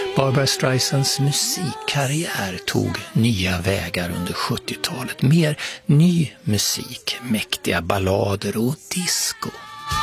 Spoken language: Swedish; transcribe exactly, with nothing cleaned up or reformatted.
Barbra Streisands musikkarriär tog nya vägar under sjuttiotalet. Mer ny musik, mäktiga ballader och disco.